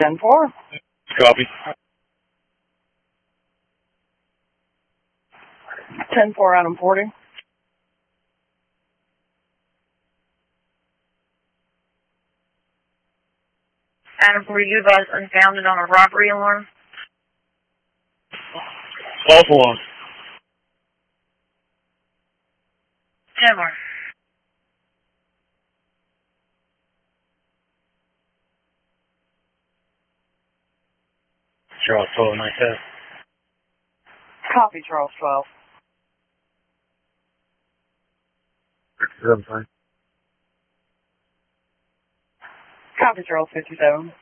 10-4. Copy. 10-4, Adam 40. Adam 40, you advise unfounded on a robbery alarm. False alarm. 10 more. Charles 12, nice test. Copy, Charles 12. I'm fine. Copy, Charles 57.